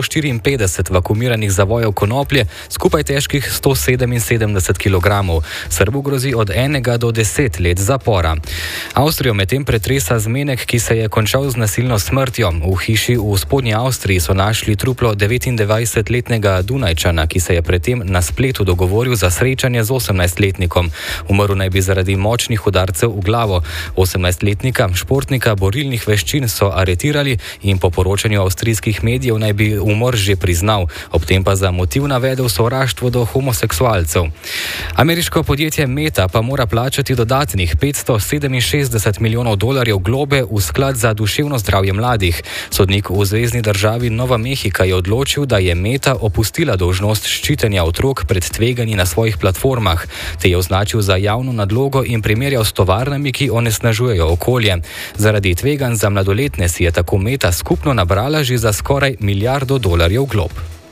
154 vakuumiranih zavojev konoplje, skupaj težkih 177 kg. Srbu grozi od 1 do 10 let zapora. Avstrijo medtem pretresa zmenek, ki se je končal z nasilno smrtjo. V hiši v Spodnji Avstriji so našli truplo 29-letnega Dunajčana, ki se je predtem na spletu dogovoril za srečanje z 18-letnikom. Umrl naj bi zaradi močnih udarcev v glavo. 18-letnika, športnika borilnih veščin, so aretirali in po poročanju avstrijskih medijev naj bi umor že priznal. Ob tem pa za motiv navedel sovraštvo do homoseksualcev. Ameriško podjetje Meta pa mora plačati dodatnih $567 milijonov globe v sklad za duševno zdravje mladih. Sodnik v zvezni državi Nova Mehika je odločil, da je Meta opustila dolžnost ščitenja otrok pred tveganji na svojih platformah. Te je označil za javno nadlogo in primerjal s tovarnami, ki onesnažujejo okolje. Zaradi tveganj za mladoletne si je tako Meta skupno nabrala že za skoraj $1 milijard glob.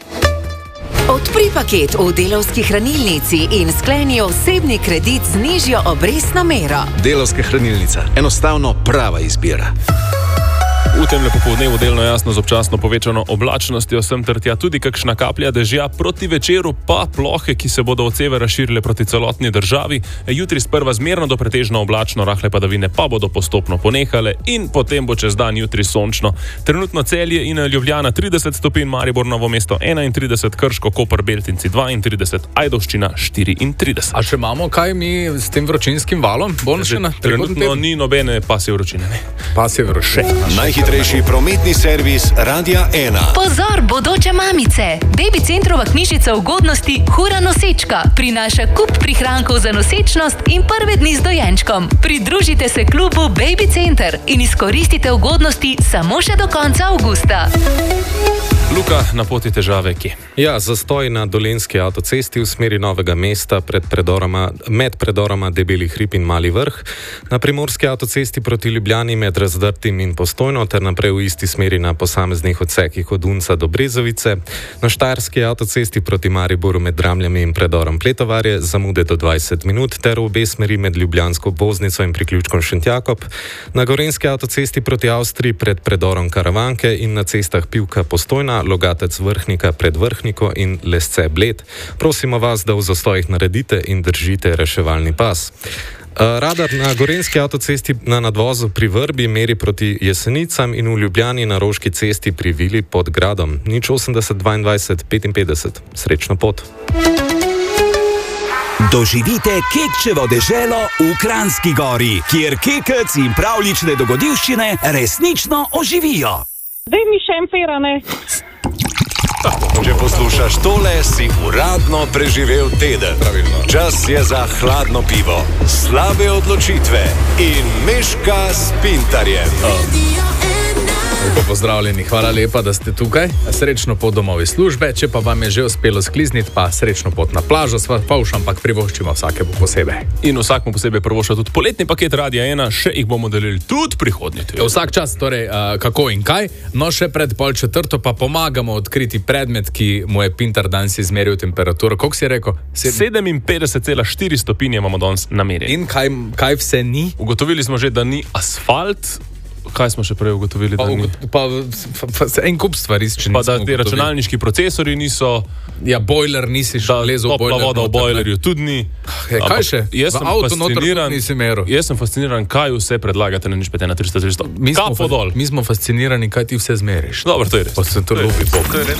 Odpri paket v Delavski hranilnici in skleni osebni kredit z nižjo obrestno mero. Delavska hranilnica. Enostavno prava izbira. V tem popoldnevu delno jasno z občasno povečano oblačnostjo, sem ter tja tudi kakšna kaplja dežja, proti večeru pa plohe, ki se bodo od severa širile proti celotni državi. Jutri sprva zmerno do pretežno oblačno, rahle padavine pa bodo postopno ponehale in potem bo čez dan jutri sončno. Trenutno Celje in Ljubljana 30 stopinj, Maribor, Novo mesto 31, Krško, Koper, Beltinci 32, Ajdovščina 34. A še imamo kaj mi s tem vročinskim valom? Trenutno ni nobene pasje vročine. Pasje vročine. Najhitrejši prometni servis Radia 1. Pozor, bodoče mamice! Baby Centrova knjižica ugodnosti Hura nosečka prinaša kup prihrankov za nosečnost in prve dni z dojenčkom. Pridružite se klubu Baby Center in izkoristite ugodnosti samo še do konca avgusta. Luka, na poti težave kje? Ja, zastoj na Dolenjski avtocesti v smeri Novega mesta med predoroma Debeli hrib in Mali vrh, na Primorski avtocesti proti Ljubljani med Razdrtim in Postojno ter naprej v isti smeri na posameznih odsekih od Unca do Brezovice, na Štajerski avtocesti proti Mariboru med Dramljami in predorom Pletovarje zamude do 20 minut ter v obe smeri med Ljubljansko obvoznico in priključkom Šentjakob, na Gorenjski avtocesti proti Avstriji pred predorom Karavanke in na cestah Pivka Postojna, Logatec Vrhnika pred Vrhniko in Lesce Bled. Prosimo vas, da v zastojih naredite in držite reševalni pas. Radar na Gorenjski avtocesti na nadvozu pri Vrbi meri proti Jesenicam in v Ljubljani na Roški cesti pri Vili pod Gradom. 080 22 55. Srečno pot. Doživite Kekčevo deželo v Kranjski Gori, kjer kekec in pravljične dogodivščine resnično oživijo. Zdaj mi šempirane. Če poslušaš tole, si uradno preživel teden. Pravilno. Čas je za hladno pivo, slabe odločitve in Meška s Pintarjem. Lepo pozdravljeni, hvala lepa, da ste tukaj. Srečno pot domov iz službe, če pa vam je že uspelo sklizniti, pa srečno pot na plažo, sva pavš, ampak privoščimo vsakemu posebej. In vsakemu posebej privošča tudi poletni paket Radia 1, še jih bomo delili tudi prihodnji teden. Vsak čas, torej, kako in kaj, no še pred 3:30 pa pomagamo odkriti predmet, ki mu je Pintar danes izmeril temperaturo. Koliko si rekel? 57,4 stopinje imamo danes namerjeni. In kaj vse ni? Ugotovili smo že, da ni asfalt. Kaj smo še prej ugotovili? Pa en kup stvari, če nismo pa da ti računalniški procesori niso... Ja, bojler nisi šel lezo v bojler. Topla voda v bojlerju tudi ni. Kaj še? Jaz sem fasciniran, nisi meril. Jaz sem fasciniran, kaj vse predlagate na nič 5 na 300. Mi smo fascinirani, kaj ti vse zmeriš. Dobro, to je res. Pa se to ljubi.